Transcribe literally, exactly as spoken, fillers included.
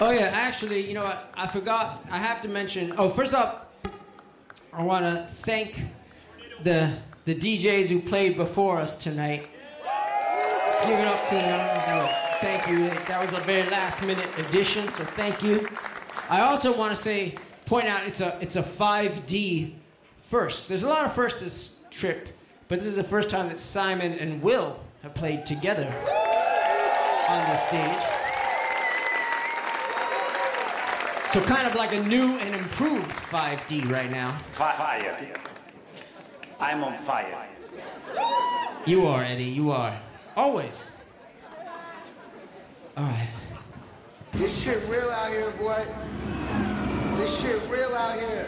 Oh yeah, actually, you know what? I forgot. I have to mention. Oh, first up, I want to thank the the D Js who played before us tonight. Give it up to them. That was, thank you. That was a very last minute addition, so thank you. I also want to say, point out, it's a it's a five D first. There's a lot of firsts this trip, but this is the first time that Simon and Will have played together on the stage. So kind of like a new and improved five D right now. Fire. I'm on fire. You are, Eddie, you are. Always. All right. This shit real out here, boy. This shit real out here.